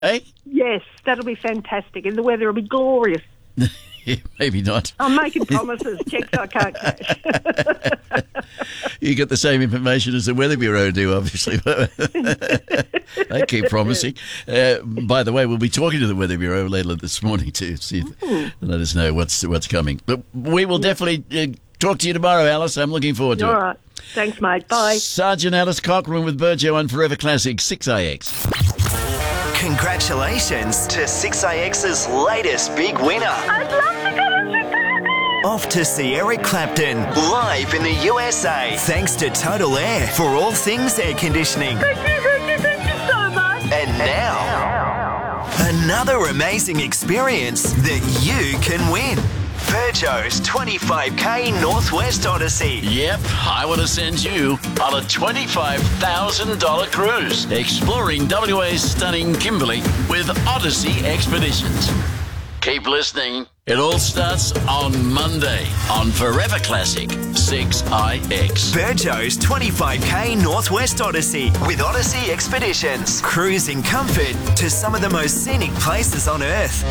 Eh? Yes, that'll be fantastic, and the weather will be glorious. Yeah, maybe not. I'm making promises. Checks I can't cash. You get the same information as the Weather Bureau do, obviously. They keep promising. By the way, we'll be talking to the Weather Bureau later this morning to see, let us know what's coming. But we will definitely talk to you tomorrow, Alice. I'm looking forward to it. All right. Thanks, mate. Bye. Sergeant Alice Cochrane with Burjo on Forever Classic 6AX. Congratulations to 6AX's latest big winner. I'd love to go to Chicago. Off to see Eric Clapton, live in the USA. Thanks to Total Air for all things air conditioning. Thank you so much. And now, another amazing experience that you can win. Burjo's 25k Northwest Odyssey. Yep, I want to send you on a $25,000 cruise exploring WA's stunning Kimberley with Odyssey Expeditions. Keep listening. It all starts on Monday on Forever Classic 6IX. Burjo's 25k Northwest Odyssey with Odyssey Expeditions. Cruise in comfort to some of the most scenic places on Earth.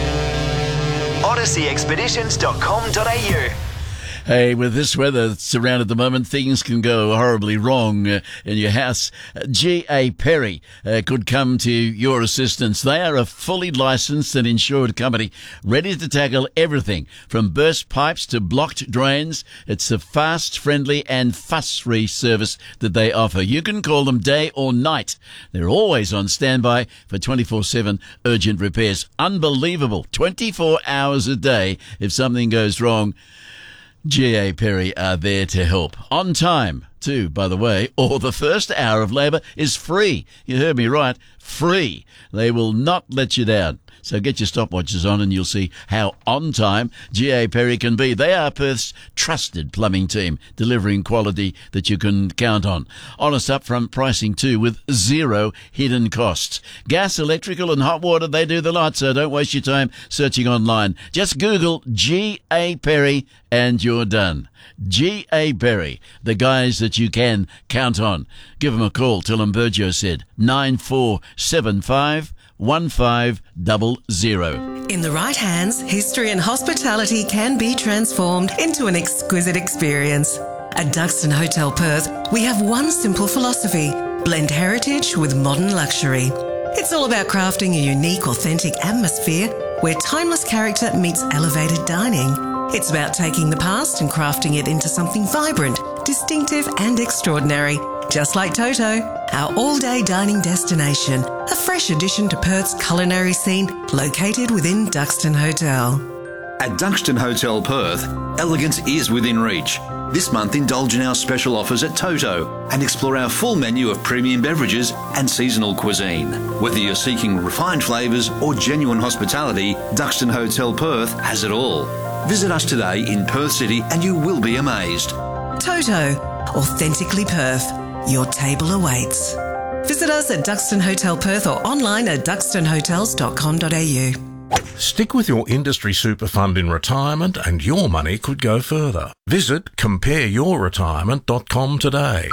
OdysseyExpeditions.com.au. Hey, with this weather that's around at the moment, things can go horribly wrong in your house. G.A. Perry could come to your assistance. They are a fully licensed and insured company ready to tackle everything from burst pipes to blocked drains. It's a fast, friendly and fuss-free service that they offer. You can call them day or night. They're always on standby for 24/7 urgent repairs. Unbelievable. 24 hours a day if something goes wrong. G.A. Perry are there to help. On time, too, by the way, or the first hour of labour is free. You heard me right, free. They will not let you down. So get your stopwatches on and you'll see how on time G.A. Perry can be. They are Perth's trusted plumbing team, delivering quality that you can count on. Honest upfront pricing too, with zero hidden costs. Gas, electrical and hot water, they do the lot, so don't waste your time searching online. Just Google G.A. Perry and you're done. G.A. Perry, the guys that you can count on. Give them a call, tell them Burjo said. 9475 1500. In the right hands, history and hospitality can be transformed into an exquisite experience. At Duxton Hotel Perth, we have one simple philosophy: blend heritage with modern luxury. It's all about crafting a unique, authentic atmosphere where timeless character meets elevated dining. It's about taking the past and crafting it into something vibrant, distinctive and extraordinary. Just like Toto, our all-day dining destination, a fresh addition to Perth's culinary scene located within Duxton Hotel. At Duxton Hotel Perth, elegance is within reach. This month, indulge in our special offers at Toto and explore our full menu of premium beverages and seasonal cuisine. Whether you're seeking refined flavours or genuine hospitality, Duxton Hotel Perth has it all. Visit us today in Perth City and you will be amazed. Toto, authentically Perth. Your table awaits. Visit us at Duxton Hotel Perth or online at duxtonhotels.com.au. Stick with your industry super fund in retirement and your money could go further. Visit compareyourretirement.com today.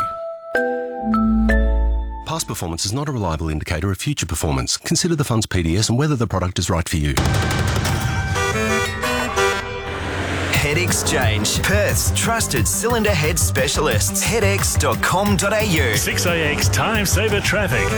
Past performance is not a reliable indicator of future performance. Consider the fund's PDS and whether the product is right for you. Head Exchange, Perth's trusted cylinder head specialists. Headex.com.au. 6AX Time Saver Traffic.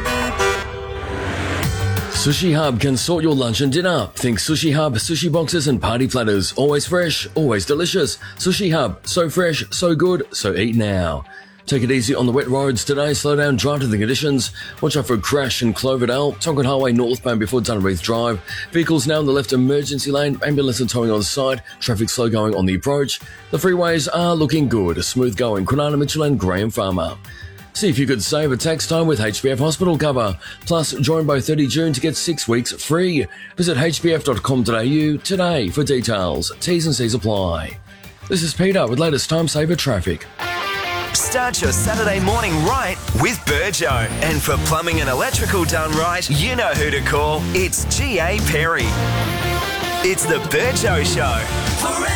Sushi Hub can sort your lunch and dinner. Think Sushi Hub, sushi boxes and party platters. Always fresh, always delicious. Sushi Hub, so fresh, so good, so eat now. Take it easy on the wet roads today. Slow down, drive to the conditions. Watch out for a crash in Cloverdale, Tonkin Highway northbound before Dunreath Drive. Vehicles now in the left emergency lane. Ambulance and towing on the side. Traffic slow going on the approach. The freeways are looking good. Smooth going. Kwinana Mitchell and Graham Farmer. See if you could save a tax time with HBF Hospital cover. Plus, join by 30 June to get 6 weeks free. Visit hbf.com.au today for details. T's and C's apply. This is Peter with latest Time Saver Traffic. Start your Saturday morning right with Burjo. And for plumbing and electrical done right, you know who to call. It's G.A. Perry. It's the Burjo Show.